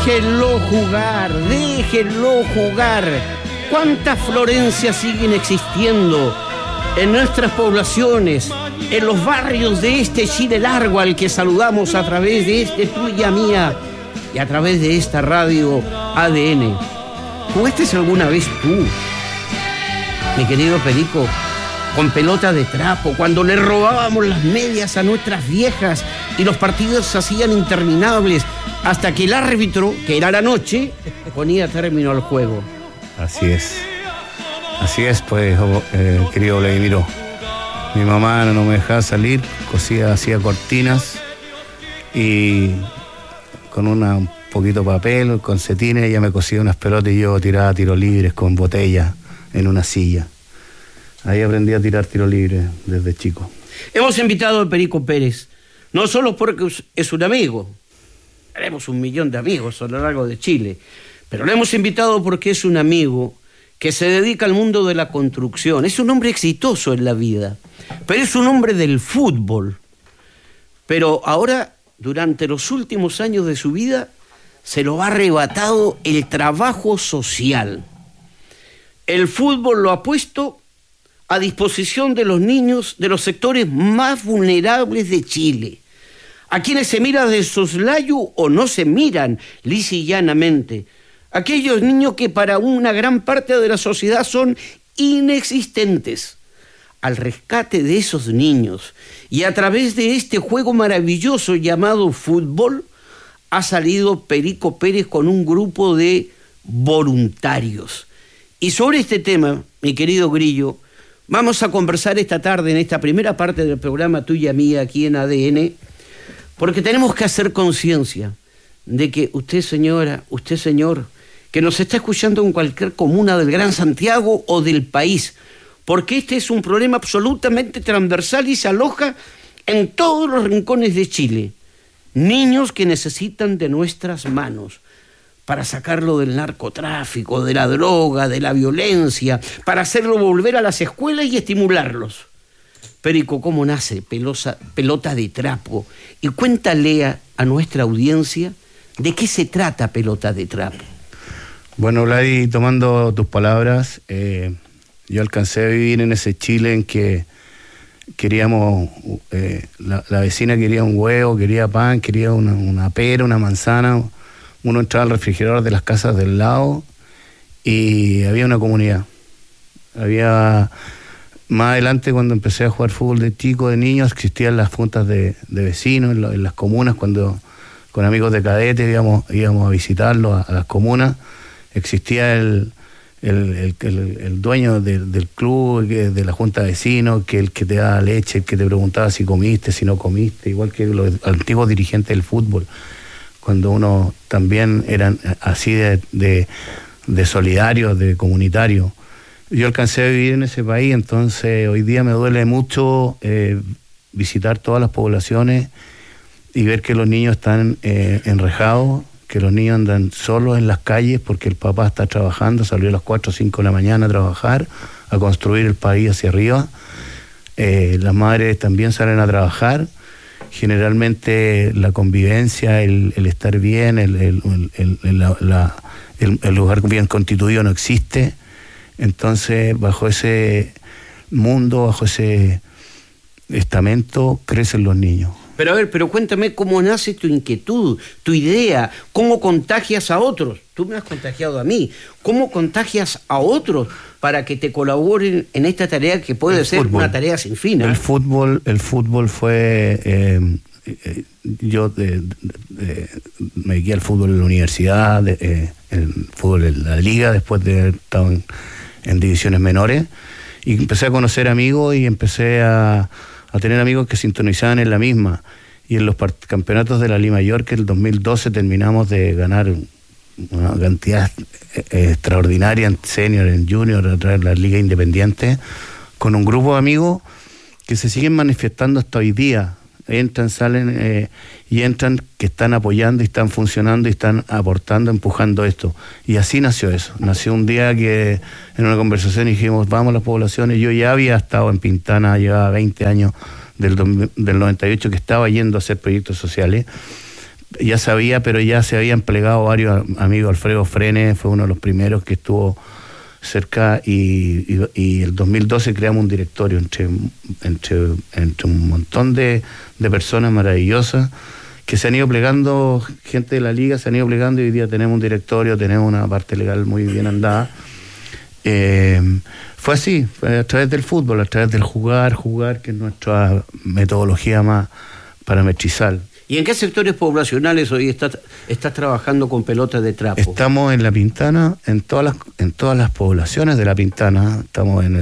Déjenlo jugar, déjenlo jugar. ¿Cuántas Florencias siguen existiendo en nuestras poblaciones, en los barrios de este Chile largo al que saludamos a través de este Tuya Mía y a través de esta radio ADN? ¿Jugaste alguna vez tú, mi querido Perico, con pelota de trapo, cuando le robábamos las medias a nuestras viejas y los partidos se hacían interminables hasta que el árbitro, que era la noche, ponía término al juego? Así es, pues, querido Vladimiro. Mi mamá no me dejaba salir, hacía cortinas y con un poquito de papel, con cetines, ella me cosía unas pelotas y yo tiraba tiros libres con botella en una silla. Ahí aprendí a tirar tiro libre desde chico. Hemos invitado a Perico Pérez, no solo porque es un amigo, tenemos 1 millón de amigos a lo largo de Chile, pero lo hemos invitado porque es un amigo que se dedica al mundo de la construcción. Es un hombre exitoso en la vida, pero es un hombre del fútbol. Pero ahora, durante los últimos años de su vida, se lo ha arrebatado el trabajo social. El fútbol lo ha puesto a disposición de los niños de los sectores más vulnerables de Chile, a quienes se mira de soslayo o no se miran lisa y llanamente, aquellos niños que para una gran parte de la sociedad son inexistentes. Al rescate de esos niños y a través de este juego maravilloso llamado fútbol, ha salido Perico Pérez con un grupo de voluntarios. Y sobre este tema, mi querido Grillo, vamos a conversar esta tarde en esta primera parte del programa Tuya Mía aquí en ADN, porque tenemos que hacer conciencia de que usted, señora, usted, señor, que nos está escuchando en cualquier comuna del Gran Santiago o del país, porque este es un problema absolutamente transversal y se aloja en todos los rincones de Chile. Niños que necesitan de nuestras manos para sacarlo del narcotráfico, de la droga, de la violencia, para hacerlo volver a las escuelas y estimularlos. Perico, ¿cómo nace Pelota de Trapo? Y cuéntale a nuestra audiencia de qué se trata Pelota de Trapo. Bueno, Vladi, tomando tus palabras, yo alcancé a vivir en ese Chile en que queríamos, la vecina quería un huevo, quería pan, quería una pera, una manzana. Uno entraba al refrigerador de las casas del lado y había una comunidad. Había, más adelante, cuando empecé a jugar fútbol de chico, de niños, existían las juntas de vecinos en las comunas, cuando con amigos de cadetes íbamos a visitarlos a las comunas. Existía el dueño del club, de la junta de vecinos, que el que te daba leche, el que te preguntaba si comiste, si no comiste, igual que los antiguos dirigentes del fútbol, cuando uno también eran así de solidarios, de comunitarios. Yo alcancé a vivir en ese país, entonces hoy día me duele mucho visitar todas las poblaciones y ver que los niños están enrejados, que los niños andan solos en las calles porque el papá está trabajando, salió a las 4 o 5 de la mañana a trabajar, a construir el país hacia arriba. Las madres también salen a trabajar. Generalmente la convivencia, el estar bien, el lugar bien constituido no existe. Entonces, bajo ese mundo, bajo ese estamento, crecen los niños. Pero a ver, cuéntame cómo nace tu inquietud, tu idea, cómo contagias a otros. Tú me has contagiado a mí. ¿Cómo contagias a otros para que te colaboren en esta tarea que puede ser una tarea sin fin? El fútbol fue... yo me dediqué al fútbol en la universidad, el fútbol en la liga, después de haber estado en divisiones menores, y empecé a conocer amigos y empecé a tener amigos que sintonizaban en la misma. Y en los campeonatos de la Liga Mayor, que en el 2012 terminamos de ganar una cantidad extraordinaria en senior, en junior, a través de la liga independiente, con un grupo de amigos que se siguen manifestando hasta hoy día. Entran, salen y entran, que están apoyando y están funcionando y están aportando, empujando esto. Y así nació eso. Nació un día que en una conversación dijimos, vamos a las poblaciones. Yo ya había estado en Pintana, llevaba 20 años del 98 que estaba yendo a hacer proyectos sociales, ya sabía, pero ya se habían plegado varios amigos. Alfredo Frenes fue uno de los primeros que estuvo cerca, y el 2012 creamos un directorio entre un montón de personas maravillosas que se han ido plegando, gente de la liga se han ido plegando, y hoy día tenemos un directorio, tenemos una parte legal muy bien andada. Fue así, fue a través del fútbol, a través del jugar, que es nuestra metodología más parametrizal. ¿Y en qué sectores poblacionales hoy estás trabajando con pelotas de trapo? Estamos en La Pintana, en todas las poblaciones de La Pintana. Estamos en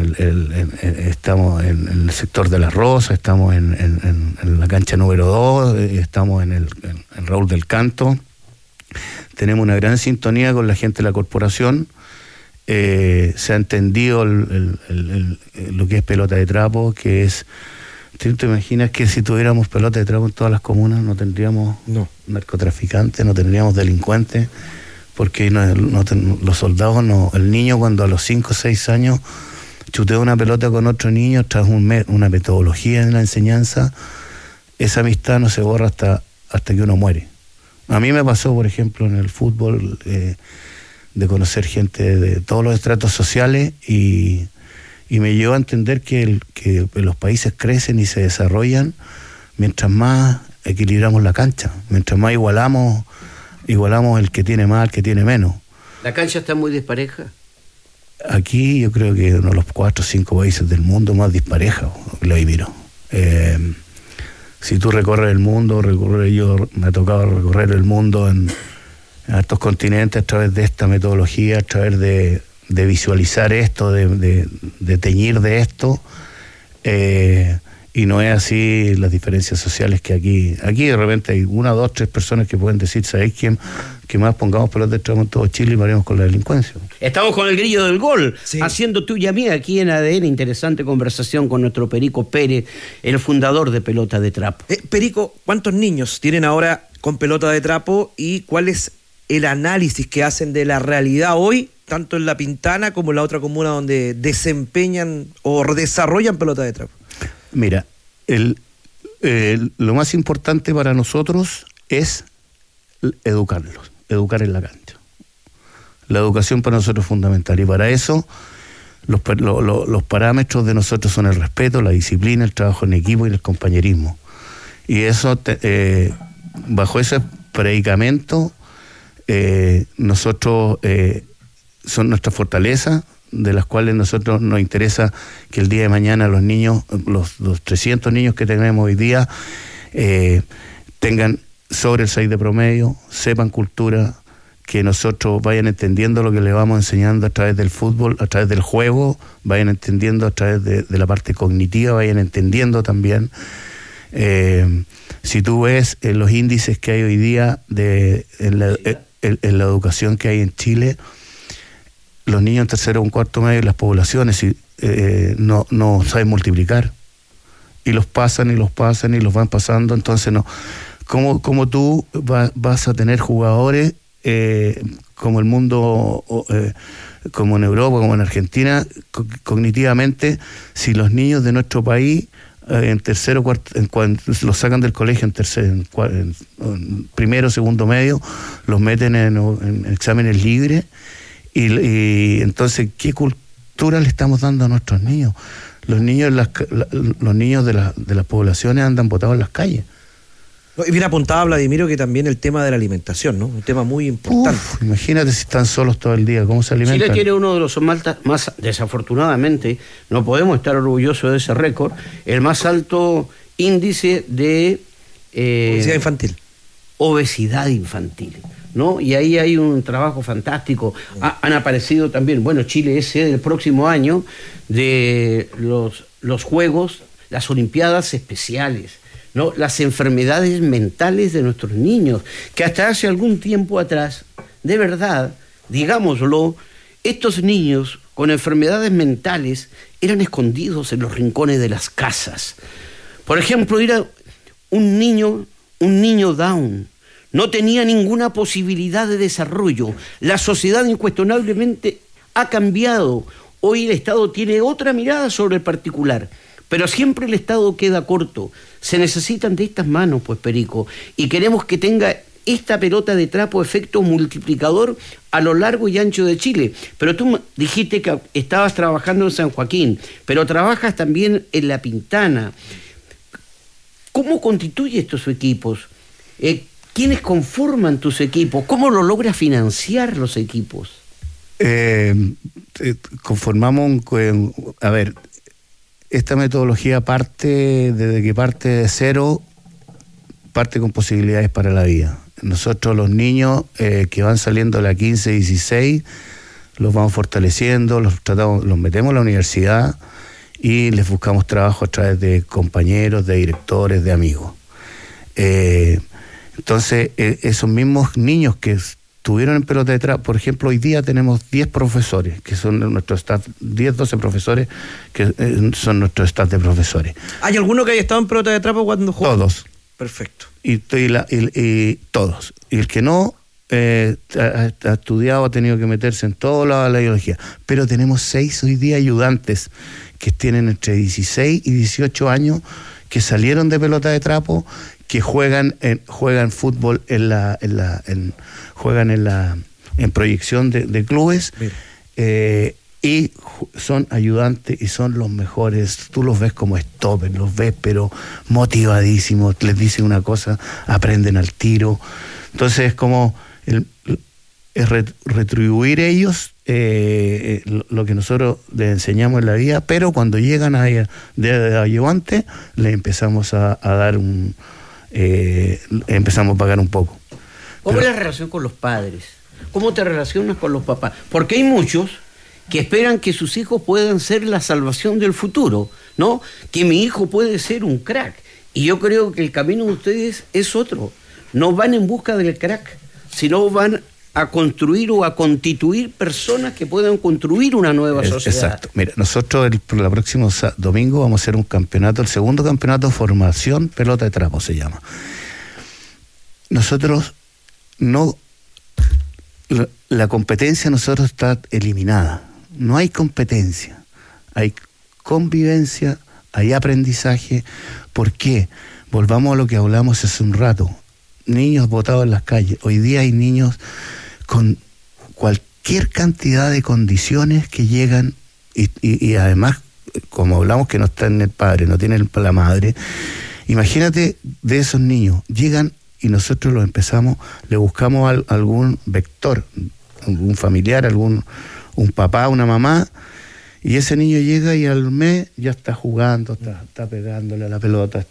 el sector de La Rosa, estamos en la cancha número 2, estamos en Raúl del Canto. Tenemos una gran sintonía con la gente de la corporación. Se ha entendido lo que es pelota de trapo, que es... ¿Tú te imaginas que si tuviéramos pelota de trapo en todas las comunas no tendríamos narcotraficantes, no tendríamos delincuentes? Porque los soldados el niño cuando a los 5 o 6 años chutea una pelota con otro niño tras una metodología en la enseñanza, esa amistad no se borra hasta que uno muere. A mí me pasó, por ejemplo, en el fútbol, de conocer gente de todos los estratos sociales, y me llevó a entender que los países crecen y se desarrollan mientras más equilibramos la cancha, mientras más igualamos el que tiene más, el que tiene menos. ¿La cancha está muy dispareja? Aquí yo creo que uno de los 4 o 5 países del mundo más dispareja, Vladimiro. Si tú recorres el mundo, yo me ha tocado recorrer el mundo en estos continentes a través de esta metodología, a través de visualizar esto, de teñir de esto, y no es así las diferencias sociales que aquí de repente hay 1, 2, 3 personas que pueden decir, ¿sabéis quién? Que más pongamos pelotas de trapo en todo Chile y paremos con la delincuencia. Estamos con el grillo del gol, sí, haciendo tuya mía aquí en ADN. Interesante conversación con nuestro Perico Pérez, el fundador de Pelota de Trapo. Perico, ¿cuántos niños tienen ahora con pelota de trapo y cuál es el análisis que hacen de la realidad hoy, tanto en La Pintana como en la otra comuna donde desempeñan o desarrollan pelota de trapo? Mira, lo más importante para nosotros es educarlos, educar en la cancha. La educación para nosotros es fundamental, y para eso los parámetros de nosotros son el respeto, la disciplina, el trabajo en equipo y el compañerismo. Y eso, bajo ese predicamento, nosotros son nuestra fortaleza, de las cuales nosotros nos interesa que el día de mañana los niños, los 300 niños que tenemos hoy día, tengan sobre el 6 de promedio, sepan cultura, que nosotros vayan entendiendo lo que le vamos enseñando a través del fútbol, a través del juego, vayan entendiendo a través de la parte cognitiva, vayan entendiendo también. Si tú ves los índices que hay hoy día en la educación que hay en Chile, los niños en tercero o en cuarto medio, las poblaciones no saben multiplicar, y los pasan y los van pasando. Entonces ¿cómo tú vas a tener jugadores como el mundo, como en Europa, como en Argentina, cognitivamente, si los niños de nuestro país en tercero, cuarto, cuando los sacan del colegio en primero, segundo medio, los meten en exámenes libres, y entonces, ¿qué cultura le estamos dando a nuestros niños? Los niños de las poblaciones andan botados en las calles. Y bien apuntaba Vladimiro que también el tema de la alimentación, ¿no? Un tema muy importante. Imagínate si están solos todo el día, ¿cómo se alimentan? Chile tiene uno de los más, desafortunadamente, no podemos estar orgullosos de ese récord, el más alto índice de obesidad infantil, ¿no? Y ahí hay un trabajo fantástico. Han aparecido también, Chile es sede el próximo año de los Juegos, las Olimpiadas Especiales, ¿no? Las enfermedades mentales de nuestros niños, que hasta hace algún tiempo atrás, de verdad, digámoslo, estos niños con enfermedades mentales eran escondidos en los rincones de las casas. Por ejemplo, era un niño Down, no tenía ninguna posibilidad de desarrollo. La sociedad incuestionablemente ha cambiado. Hoy el Estado tiene otra mirada sobre el particular, pero siempre el Estado queda corto. Se necesitan de estas manos, pues, Perico, y queremos que tenga esta pelota de trapo efecto multiplicador a lo largo y ancho de Chile. Pero tú dijiste que estabas trabajando en San Joaquín, pero trabajas también en La Pintana. ¿Cómo constituyes tus equipos? ¿Quiénes conforman tus equipos? ¿Cómo lo logras financiar los equipos? Conformamos a ver, esta metodología desde que parte de cero, parte con posibilidades para la vida. Nosotros los niños que van saliendo de la 15, 16, los vamos fortaleciendo, los metemos a la universidad y les buscamos trabajo a través de compañeros, de directores, de amigos. Entonces, esos mismos niños que estuvieron en pelota de trapo, por ejemplo, hoy día tenemos 10 profesores, que son nuestro staff, 10, 12 profesores, que son nuestro staff de profesores. ¿Hay alguno que haya estado en pelota de trapo cuando jugó? Todos. Perfecto. Y todos. Y el que no ha estudiado, ha tenido que meterse en todo la ideología. Pero tenemos 6 hoy día ayudantes que tienen entre 16 y 18 años, que salieron de pelota de trapo, que juegan fútbol en proyección de clubes, y son ayudantes y son los mejores. Tú los ves como stopper, los ves pero motivadísimos, les dicen una cosa, aprenden al tiro. Entonces es como retribuir ellos lo que nosotros les enseñamos en la vida, pero cuando llegan de ayudante les empezamos a dar empezamos a pagar un poco. ¿Cómo es la relación con los padres? ¿Cómo te relacionas con los papás? Porque hay muchos que esperan que sus hijos puedan ser la salvación del futuro, ¿no? Que mi hijo puede ser un crack. Y yo creo que el camino de ustedes es otro. No van en busca del crack, sino van a construir o a constituir personas que puedan construir una nueva sociedad. Exacto. Mira, nosotros el próximo domingo vamos a hacer un campeonato, el segundo campeonato de formación pelota de trapo se llama. Nosotros no... La competencia nosotros está eliminada. No hay competencia. Hay convivencia, hay aprendizaje. ¿Por qué? Volvamos a lo que hablamos hace un rato. Niños botados en las calles. Hoy día hay niños con cualquier cantidad de condiciones que llegan y además, como hablamos que no está en el padre, no tiene la madre, imagínate de esos niños, llegan y nosotros los empezamos, le buscamos algún vector, algún familiar, un papá, una mamá, y ese niño llega y al mes ya está jugando, está pegándole a la pelota,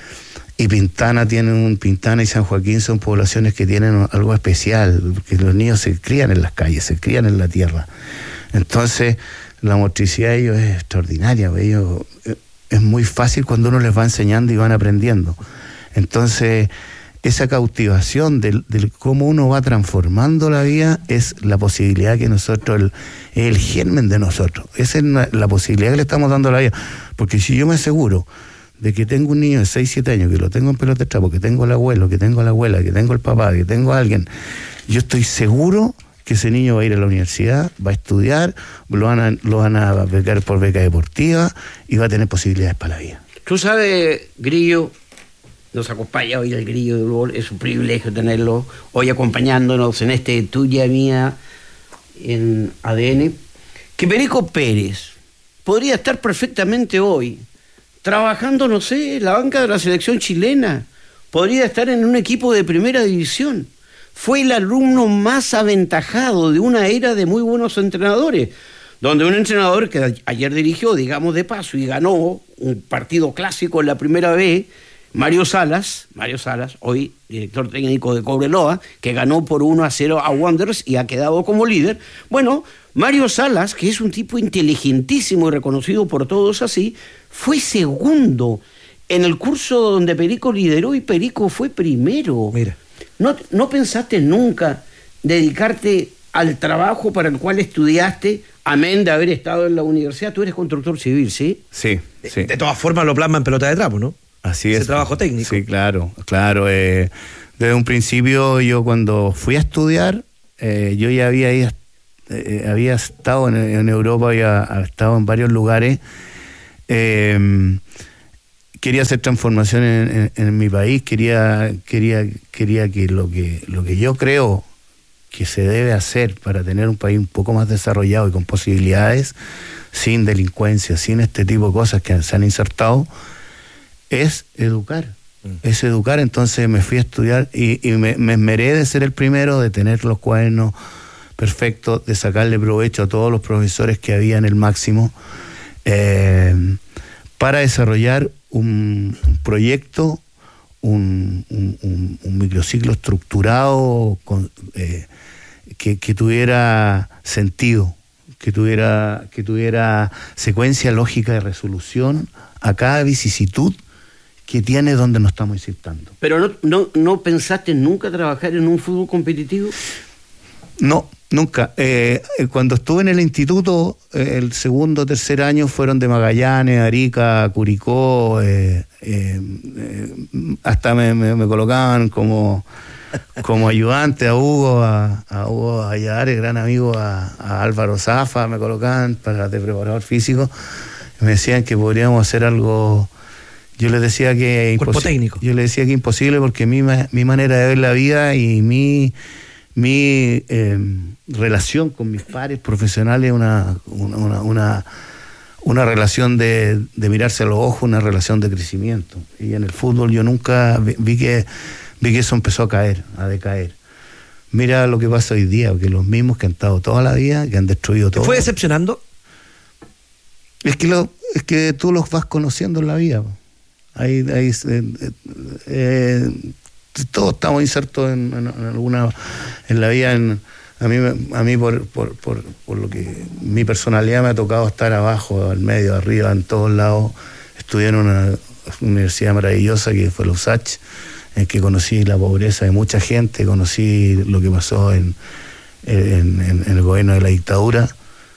y Pintana y San Joaquín son poblaciones que tienen algo especial, porque los niños se crían en las calles, se crían en la tierra. Entonces, la motricidad de ellos es extraordinaria, es muy fácil cuando uno les va enseñando y van aprendiendo. Entonces, esa cautivación del cómo uno va transformando la vida es la posibilidad que nosotros, el germen de nosotros. Esa es la posibilidad que le estamos dando a la vida. Porque si yo me aseguro de que tengo un niño de 6, 7 años, que lo tengo en pelota de trapo, que tengo el abuelo, que tengo la abuela, que tengo el papá, que tengo a alguien, yo estoy seguro que ese niño va a ir a la universidad, va a estudiar, lo van a becar por beca deportiva y va a tener posibilidades para la vida. Tú sabes, Grillo, nos acompaña hoy el Grillo de Gol, es un privilegio tenerlo hoy acompañándonos en Tuya Mía en ADN, que Perico Pérez podría estar perfectamente hoy trabajando, no sé, en la banca de la selección chilena, podría estar en un equipo de primera división. Fue el alumno más aventajado de una era de muy buenos entrenadores, donde un entrenador que ayer dirigió, digamos de paso, y ganó un partido clásico en la primera B, Mario Salas, hoy director técnico de Cobreloa, que ganó por 1-0 a Wanderers y ha quedado como líder. Bueno, Mario Salas, que es un tipo inteligentísimo y reconocido por todos así, fue segundo en el curso donde Perico lideró y Perico fue primero. Mira. ¿No pensaste nunca dedicarte al trabajo para el cual estudiaste, amén de haber estado en la universidad? Tú eres constructor civil, ¿sí? Sí. De todas formas lo plasma en pelota de trapo, ¿no? Así es. Ese trabajo técnico. Sí, claro. Desde un principio yo cuando fui a estudiar, yo ya había estado en Europa, había estado en varios lugares quería hacer transformación en mi país, quería que lo que yo creo que se debe hacer para tener un país un poco más desarrollado y con posibilidades, sin delincuencia, sin este tipo de cosas que se han insertado, es educar. Es educar. Entonces me fui a estudiar y me esmeré de ser el primero, de tener los cuadernos perfectos, de sacarle provecho a todos los profesores que había en el máximo, para desarrollar un proyecto, un microciclo estructurado que tuviera sentido, que tuviera secuencia lógica de resolución a cada vicisitud que tiene donde nos estamos insertando. ¿Pero no pensaste nunca trabajar en un fútbol competitivo? No, nunca. Cuando estuve en el instituto, el segundo o tercer año fueron de Magallanes, Arica, Curicó, hasta me colocaban como ayudante a Hugo Valladares, gran amigo, a Álvaro Zafa, me colocaban para de preparador físico, me decían que podríamos hacer algo. Yo les decía que cuerpo técnico. Yo les decía que imposible, porque mi manera de ver la vida y mi relación con mis pares profesionales, una relación de mirarse a los ojos, una relación de crecimiento. Y en el fútbol yo nunca vi que eso empezó a decaer. Mira lo que pasa hoy día, que los mismos que han estado toda la vida, que han destruido todo. ¿Te fue decepcionando? Es que tú los vas conociendo en la vida. Todos estamos insertos en la vida. A mí por lo que mi personalidad me ha tocado estar abajo, al medio, arriba, en todos lados. Estudié en una universidad maravillosa que fue la USACH, en que conocí la pobreza de mucha gente, conocí lo que pasó en el gobierno de la dictadura.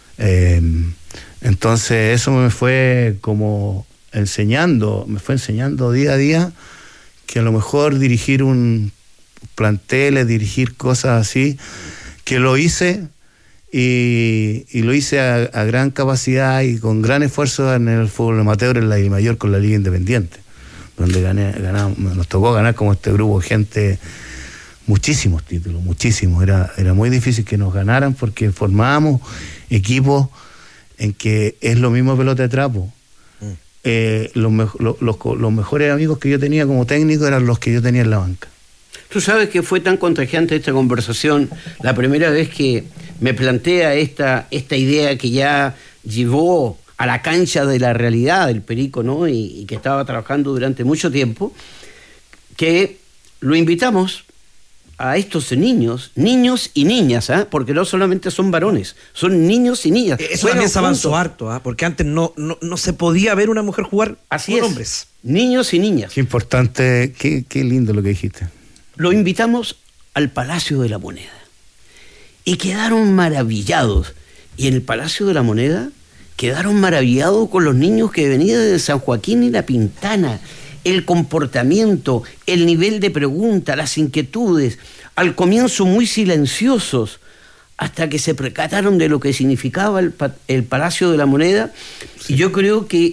Entonces eso me fue como enseñando día a día que a lo mejor dirigir un plantel, dirigir cosas así, que lo hice y lo hice a gran capacidad y con gran esfuerzo en el fútbol amateur, en la I Mayor, con la Liga Independiente, donde nos tocó ganar como este grupo de gente muchísimos títulos, muchísimos. Era muy difícil que nos ganaran porque formábamos equipos en que es lo mismo pelota de trapo. Los mejores amigos que yo tenía como técnico eran los que yo tenía en la banca. Tú sabes que fue tan contagiante esta conversación la primera vez que me plantea esta idea que ya llevó a la cancha de la realidad del Perico, ¿no? Y que estaba trabajando durante mucho tiempo, que lo invitamos a estos niños y niñas, porque no solamente son varones, son niños y niñas. Eso también se avanzó harto, porque antes no se podía ver una mujer jugar con hombres. Niños y niñas. Qué importante, qué lindo lo que dijiste. Lo invitamos al Palacio de la Moneda y quedaron maravillados. Y en el Palacio de la Moneda quedaron maravillados con los niños que venían de San Joaquín y La Pintana. El comportamiento, el nivel de pregunta, las inquietudes, al comienzo muy silenciosos, hasta que se percataron de lo que significaba el Palacio de la Moneda. Sí. Y yo creo que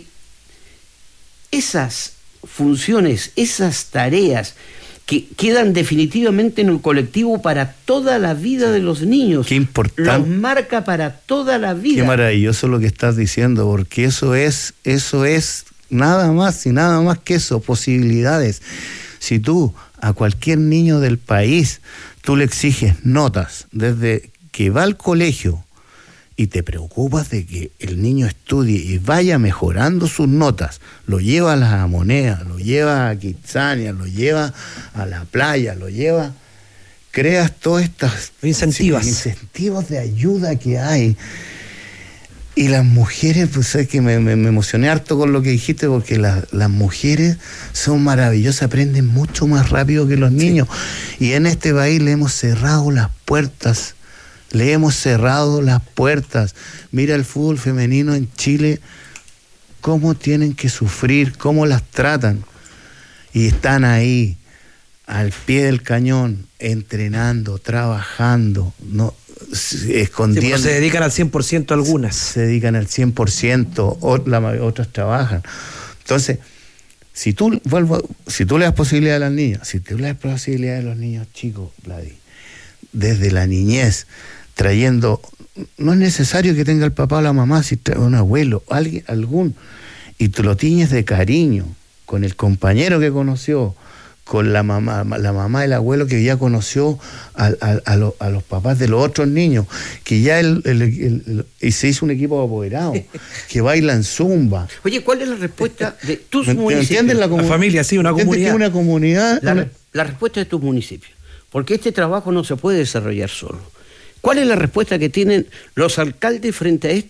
esas funciones, esas tareas que quedan definitivamente en el colectivo para toda la vida de los niños. Qué importante. Los marca para toda la vida. Qué maravilloso lo que estás diciendo, porque eso es nada más y nada más que eso, posibilidades. Si tú a cualquier niño del país, tú le exiges notas desde que va al colegio y te preocupas de que el niño estudie y vaya mejorando sus notas, lo lleva a la Moneda, lo lleva a Kitsania, lo lleva a la playa, creas todas estas incentivos de ayuda que hay. Y las mujeres, pues es que me emocioné harto con lo que dijiste, porque las mujeres son maravillosas, aprenden mucho más rápido que los niños. Sí. Y en este país le hemos cerrado las puertas. Mira el fútbol femenino en Chile, cómo tienen que sufrir, cómo las tratan. Y están ahí, al pie del cañón, entrenando, trabajando, escondiendo. Sí, se dedican al 100% algunas. Se dedican al 100%, otras trabajan. Entonces, Si tú le das posibilidad a las niñas, si tú le das posibilidad a los niños chicos, Vladi, desde la niñez, trayendo, no es necesario que tenga el papá o la mamá, si trae un abuelo, algún, y tú lo tiñes de cariño, con el compañero que conoció, con la mamá y el abuelo que ya conoció a los papás de los otros niños, que ya y se hizo un equipo apoderado, que bailan zumba. Oye, ¿cuál es la respuesta de tus municipios? ¿Entienden La familia, sí, una comunidad. Una comunidad. La respuesta de tus municipios. Porque este trabajo no se puede desarrollar solo. ¿Cuál es la respuesta que tienen los alcaldes frente a esto?